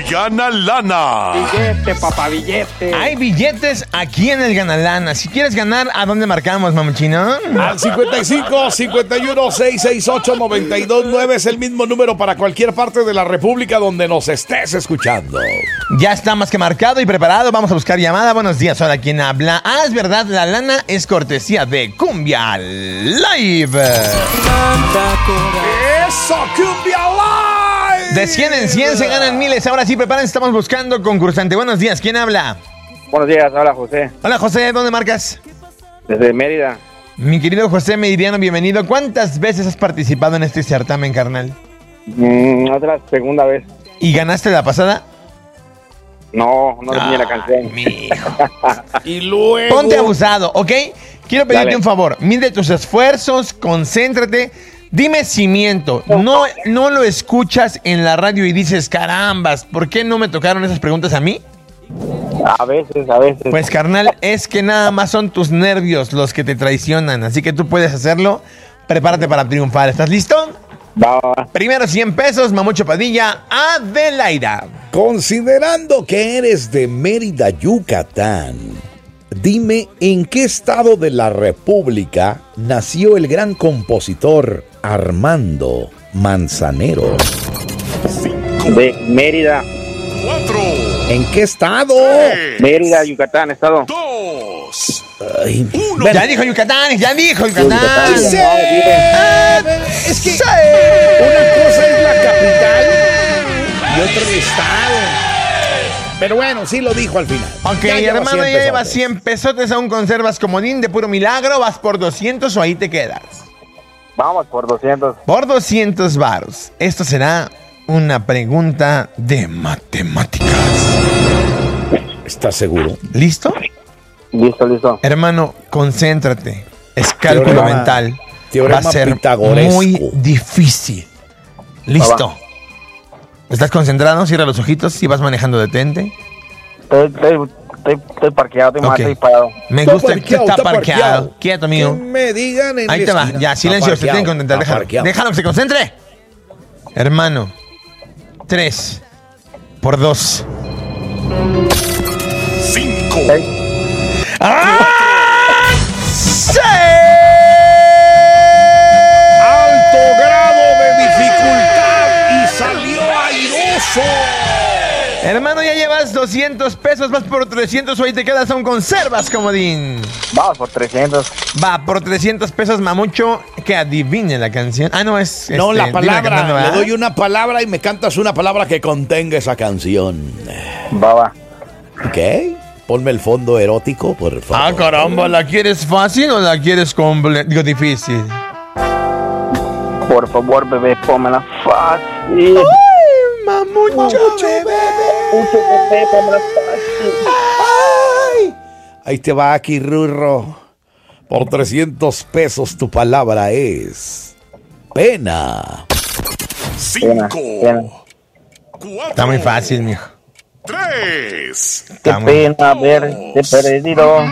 el Gana Lana. Billete, papá, billete. Hay billetes aquí en el Gana Lana. Si quieres ganar, ¿a dónde marcamos, mamuchino? Al 55 51 668 929 es el mismo número para cualquier parte de la República donde nos estés escuchando. Ya está más que marcado y preparado. Vamos a buscar llamada. Buenos días. Hola, ¿quién habla? Ah, es verdad, la lana es cortesía de Cumbia Live. ¡Eso, Cumbia Live! De 100 en 100 se ganan miles. Ahora sí, prepárense, estamos buscando concursante. Buenos días, ¿quién habla? Buenos días, hola José. Hola, José, ¿dónde marcas? Desde Mérida. Mi querido José Meridiano, bienvenido. ¿Cuántas veces has participado en este certamen, carnal? Otra segunda vez. ¿Y ganaste la pasada? No tenía la canción. Mijo. Y luego... Ponte abusado, ¿ok? Quiero pedirte Dale. un favor. Mide tus esfuerzos, concéntrate. Dime si miento. No lo escuchas en la radio y dices, carambas, ¿por qué no me tocaron esas preguntas a mí? A veces. Pues, carnal, es que nada más son tus nervios los que te traicionan. Así que tú puedes hacerlo. Prepárate para triunfar. ¿Estás listo? Va. Primero 100 pesos, Mamucho Padilla, Adelaida. Considerando que eres de Mérida, Yucatán, dime en qué estado de la República nació el gran compositor Armando Manzanero. De Mérida. 4, ¿En qué estado? Mérida, Yucatán, estado. 2, Ay, 1. Ya dijo Yucatán, ya dijo Yucatán. Sí. Es que Sí. una cosa es la capital y otra el estado. Pero bueno, sí lo dijo al final. Ok, Ya lleva hermano, 100 ya llevas pesotes. 100 pesotes, aún conservas comodín de puro milagro, vas por 200 o ahí te quedas. Vamos por 200. Por 200 varos. Esto será una pregunta de matemáticas. ¿Estás seguro? ¿Listo? Listo. Hermano, concéntrate. Es cálculo Teorema- mental. teorema Va a ser pitagoresco. muy difícil. ¿Listo? ¿Estás concentrado? Cierra los ojitos y vas manejando, detente. Estoy parqueado, Ok. estoy parado. Me Está gusta que parqueado, está está parqueado. parqueado. Quieto, Que amigo. me digan en Ahí la te va. esquina. Ya, silencio. Se tienen que contentar. Está Déjalo. parqueado. Déjalo que se concentre. Hermano. 3 por 2. 5, Alto grado de dificultad y salió airoso. Hermano, ya llevas 200 pesos, vas por 300 o ahí te quedas, aún conservas, comodín. Vamos por 300. Va, por 300 pesos, Mamucho, que adivine la canción. Ah, no, es... No, la dime palabra. canción, Le ¿verdad? doy una palabra y me cantas una palabra que contenga esa canción. Va. ¿Ok? Ponme el fondo erótico, por favor. Ah, caramba, ¿la quieres fácil o la quieres digo, difícil? Por favor, bebé, pónmela fácil. Mamucho, bebé. Bebé, pónmela fácil. ¡Ay! Ahí te va aquí, Rurro. Por 300 pesos tu palabra es... pena. 5, Pena. 4. Está muy fácil, mijo. 3, Qué Está muy... pena haberte perdido.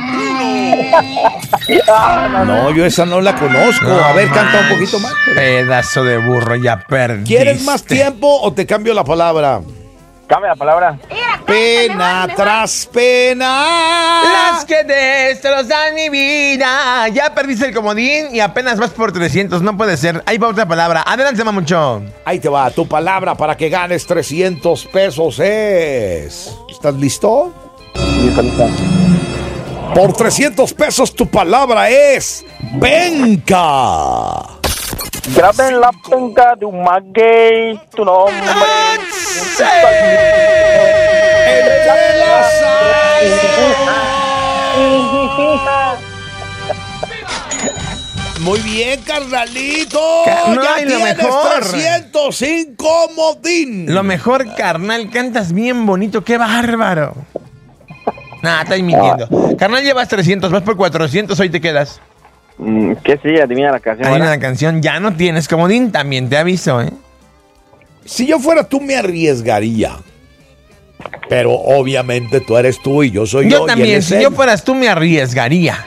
No, yo esa no la conozco. A ver, canta un poquito más. Pedazo de burro, ya perdiste. ¿Quieres más tiempo o te cambio la palabra? Cambia la palabra. Pena tras pena. Las que destrozan mi vida. Ya perdiste el comodín y apenas vas por 300. No puede ser. Ahí va otra palabra. Adelante, Mamucho. Ahí te va. Tu palabra para que ganes 300 pesos es... ¿Estás listo? Listo. Por 300 pesos tu palabra es... penca. Graben la penca de un maguey, tu nombre. Entre las Muy bien, carnalito. No, ya y lo tienes mejor. 300 sin comodín. Lo mejor, carnal, cantas bien bonito. ¡Qué bárbaro! Nah, estás mintiendo. Carnal, llevas 300, vas por 400, hoy te quedas. ¿Qué sí? Adivina la canción. Hay ¿verdad? una canción, ya no tienes comodín, también te aviso, ¿eh? Si yo fuera tú me arriesgaría. Pero obviamente tú eres tú y yo soy yo. Yo y él también, es si él. yo fueras tú, me arriesgaría.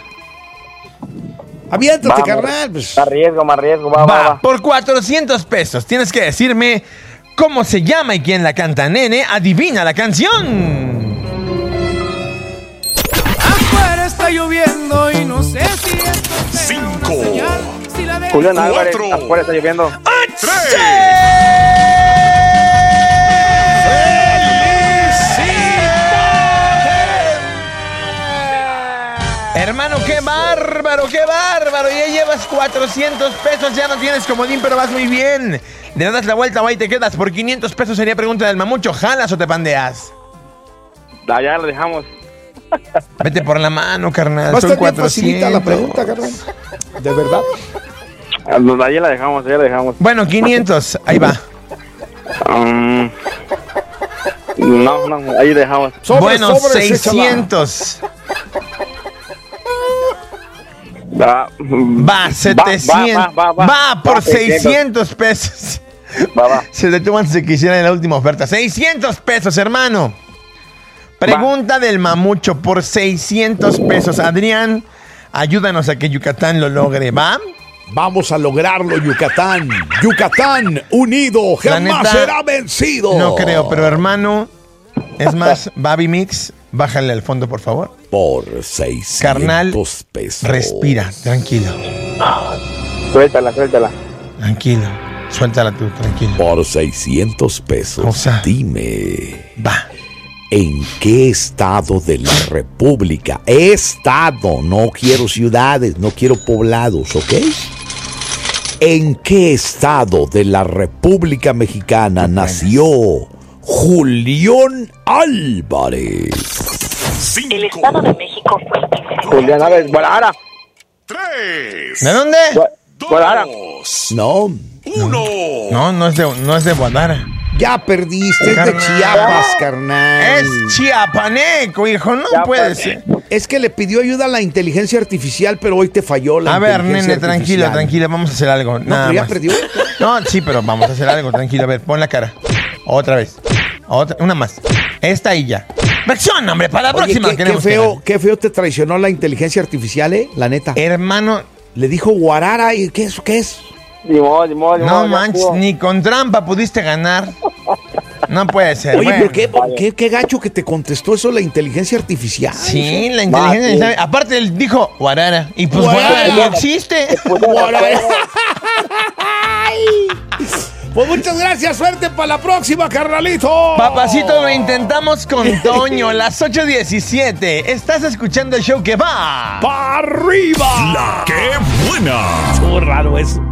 Aviéntate, Vamos, carnal. Pues, Me arriesgo, va. Por 400 pesos, tienes que decirme ¿Cómo se llama y quién la canta, nene? Adivina la canción. Afuera está lloviendo y no sé si esto será una 5, señal, si la dejo. Julián Álvarez, 4. afuera está lloviendo. 3. Hermano, qué bárbaro, qué bárbaro. Ya llevas 400 pesos, ya no tienes comodín, pero vas muy bien. Le das la vuelta, va y te quedas. Por 500 pesos sería pregunta del mamucho. ¿Jalas o te pandeas? Ya lo dejamos. Vete por la mano, carnal. Va a Son estar bien 400. facilita la pregunta, carnal. De verdad. Ahí la dejamos. Bueno, 500. Ahí va. No, ahí dejamos. Bueno, Sobres, 600. Va, 700. Va por 600 pesos. Va. Se detuvo antes de que hicieran la última oferta. 600 pesos, hermano. Pregunta del mamucho por 600 pesos. Adrián, ayúdanos a que Yucatán lo logre, ¿va? Vamos a lograrlo, Yucatán. Yucatán unido La jamás neta, será vencido. No creo, pero hermano, es más, Baby Mix, bájale al fondo, por favor. Por 600 Carnal, pesos. respira, tranquilo. Suéltala. Tranquilo. Suéltala tú, tranquilo. Por 600 pesos. O sea, dime, Va. ¿en qué estado de la República? Estado, no quiero ciudades, no quiero poblados, ¿ok? ¿En qué estado de la República Mexicana nació Julián Álvarez? 5. El Estado de México fue el primero. Julián Álvarez, Guadalajara. 3. ¿De dónde? Guadalajara. 2. No, 1. No es de Guadalajara. ya perdiste, es de Carnal. Chiapas, carnal. Es chiapaneco, hijo, no Chiapas. puede ser. Es que le pidió ayuda a la inteligencia artificial, pero hoy te falló la A ver, inteligencia nene, tranquilo, artificial. tranquilo, vamos a hacer algo. No, Nada pero ya más. perdió. No, sí, pero vamos a hacer algo, tranquilo. A ver, pon la cara. Otra vez. Una más. Esta y ya. Versión, hombre, para la Oye, próxima. qué queremos qué feo te traicionó la inteligencia artificial, la neta. que- Hermano, Le dijo Guarara y ¿qué es? Ni modo, no ya manches, estuvo. ni con trampa pudiste ganar. No puede ser. Oye, bueno. pero qué gacho que te contestó eso la inteligencia artificial. Sí, la inteligencia. sí. Aparte, él dijo Guarara. Y pues Guarara. Guarara no existe. Guarara. Pues muchas gracias, suerte para la próxima, carnalito. Papacito, lo intentamos con Toño, las 8:17. Estás escuchando el show que va. ¡Para arriba! La que buena. Estuvo raro eso.